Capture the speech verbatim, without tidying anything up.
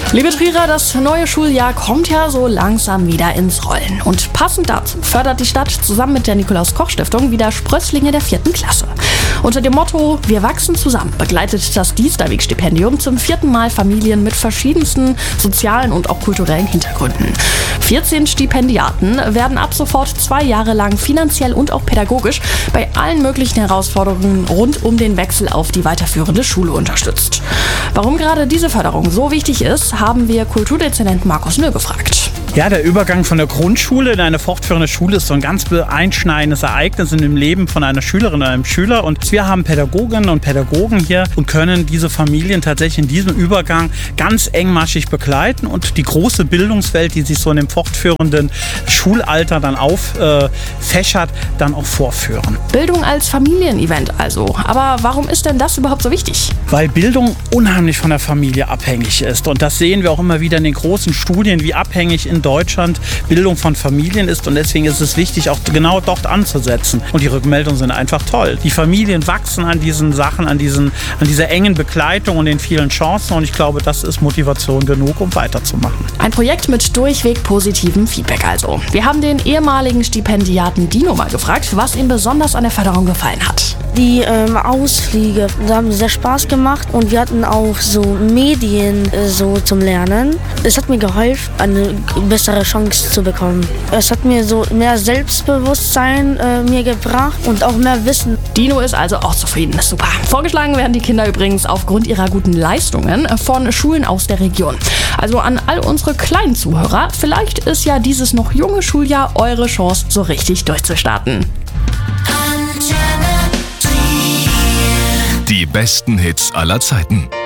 Liebe Trierer, das neue Schuljahr kommt ja so langsam wieder ins Rollen. Und passend dazu fördert die Stadt zusammen mit der Nikolaus-Koch-Stiftung wieder Sprösslinge der vierten Klasse. Unter dem Motto Wir wachsen zusammen begleitet das Diesterweg-Stipendium zum vierten Mal Familien mit verschiedensten sozialen und auch kulturellen Hintergründen. vierzehn Stipendiaten werden ab sofort zwei Jahre lang finanziell und auch pädagogisch bei allen möglichen Herausforderungen rund um den Wechsel auf die weiterführende Schule unterstützt. Warum gerade diese Förderung so wichtig ist, haben wir Kulturdezernent Markus Nö gefragt. Ja, der Übergang von der Grundschule in eine fortführende Schule ist so ein ganz einschneidendes Ereignis in dem Leben von einer Schülerin oder einem Schüler. Und wir haben Pädagoginnen und Pädagogen hier und können diese Familien tatsächlich in diesem Übergang ganz engmaschig begleiten und die große Bildungswelt, die sich so in dem fortführenden Schulalter dann auffächert, dann auch vorführen. Bildung als Familienevent also. Aber warum ist denn das überhaupt so wichtig? Weil Bildung unheimlich von der Familie abhängig ist. Und das sehen wir auch immer wieder in den großen Studien, wie abhängig in Deutschland Bildung von Familien ist. Und deswegen ist es wichtig, auch genau dort anzusetzen. Und die Rückmeldungen sind einfach toll. Die Familien wachsen an diesen Sachen, an, diesen, an dieser engen Begleitung und den vielen Chancen. Und ich glaube, das ist Motivation genug, um weiterzumachen. Ein Projekt mit durchweg positivem Feedback also. Wir haben den ehemaligen Stipendiaten Dino mal gefragt, was ihm besonders an der Förderung gefallen hat. Die ähm, Ausflüge, da haben sehr Spaß gemacht und wir hatten auch so Medien äh, so zum Lernen. Es hat mir geholfen, eine bessere Chance zu bekommen. Es hat mir so mehr Selbstbewusstsein äh, mir gebracht und auch mehr Wissen. Dino ist also auch zufrieden. Super. Vorgeschlagen werden die Kinder übrigens aufgrund ihrer guten Leistungen von Schulen aus der Region. Also an all unsere kleinen Zuhörer, vielleicht ist ja dieses noch junge Schuljahr eure Chance, so richtig durchzustarten. Die besten Hits aller Zeiten.